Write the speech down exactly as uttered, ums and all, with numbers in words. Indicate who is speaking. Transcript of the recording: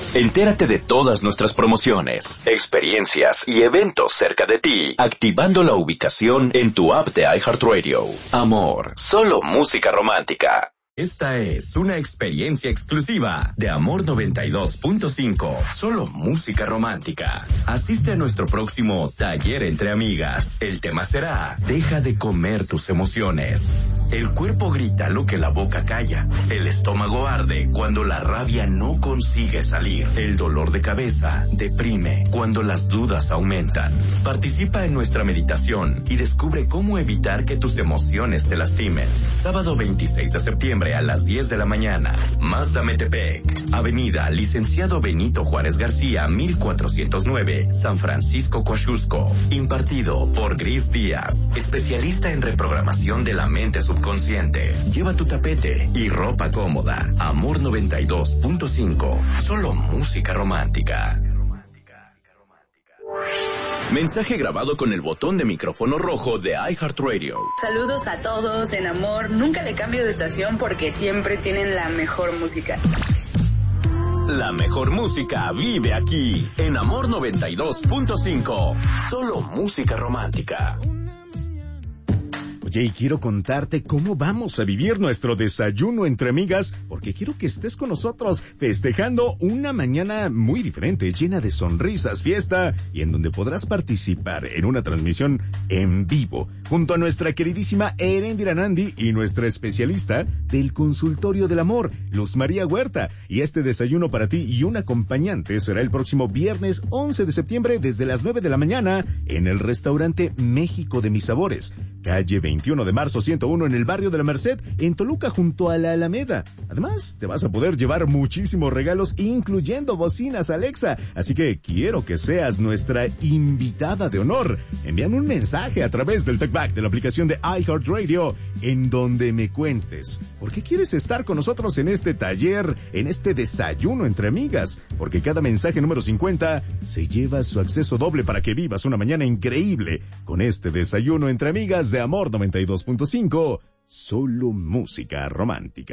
Speaker 1: Entérate de todas nuestras promociones, experiencias y eventos cerca de ti, activando la ubicación en tu app de iHeartRadio. Amor, solo música romántica.
Speaker 2: Esta es una experiencia exclusiva de Amor noventa y dos punto cinco, solo música romántica. Asiste a nuestro próximo taller entre amigas. El tema será, deja de comer tus emociones. El cuerpo grita lo que la boca calla. El estómago arde cuando la rabia no consigue salir. El dolor de cabeza deprime cuando las dudas aumentan. Participa en nuestra meditación y descubre cómo evitar que tus emociones te lastimen. Sábado veintiséis de septiembre a las diez de la mañana. Mazda Metepec, Avenida Licenciado Benito Juárez García, mil cuatrocientos nueve, San Francisco Coaxusco. Impartido por Gris Díaz, especialista en reprogramación de la mente subconsciente. Lleva tu tapete y ropa cómoda. Amor noventa y dos punto cinco, solo música romántica.
Speaker 1: Mensaje grabado con el botón de micrófono rojo de iHeartRadio.
Speaker 3: Saludos a todos en Amor. Nunca le cambio de estación porque siempre tienen la mejor música.
Speaker 1: La mejor música vive aquí, en Amor noventa y dos punto cinco. Solo música romántica.
Speaker 4: Oye, y quiero contarte cómo vamos a vivir nuestro desayuno entre amigas, porque quiero que estés con nosotros festejando una mañana muy diferente, llena de sonrisas, fiesta, y en donde podrás participar en una transmisión en vivo, junto a nuestra queridísima Erendira Nandi y nuestra especialista del Consultorio del Amor, Luz María Huerta. Y este desayuno para ti y un acompañante será el próximo viernes once de septiembre desde las nueve de la mañana en el restaurante México de Mis Sabores, calle veintiuno de marzo ciento uno en el barrio de la Merced, en Toluca, junto a la Alameda. Además, te vas a poder llevar muchísimos regalos, incluyendo bocinas Alexa. Así que quiero que seas nuestra invitada de honor. Envíame un mensaje a través del TalkBack de la aplicación de iHeartRadio, en donde me cuentes por qué quieres estar con nosotros en este taller, en este desayuno entre amigas. Porque cada mensaje número cincuenta se lleva su acceso doble para que vivas una mañana increíble con este desayuno entre amigas de Amor noventa y dos punto cinco, solo música romántica.